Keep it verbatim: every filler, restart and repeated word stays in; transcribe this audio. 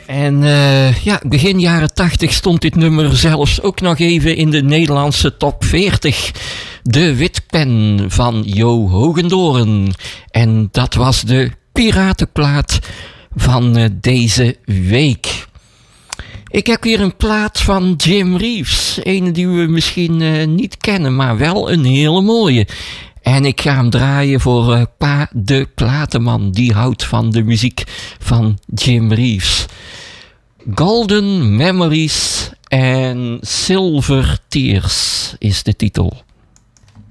En uh, ja, begin jaren tachtig stond dit nummer zelfs ook nog even in de Nederlandse top veertig. De Witpen van Jo Hogendoorn. En dat was de piratenplaat van uh, deze week. Ik heb hier een plaat van Jim Reeves. Een die we misschien uh, niet kennen, maar wel een hele mooie. En ik ga hem draaien voor uh, Pa de Platenman. Die houdt van de muziek van Jim Reeves. Golden Memories en Silver Tears is de titel.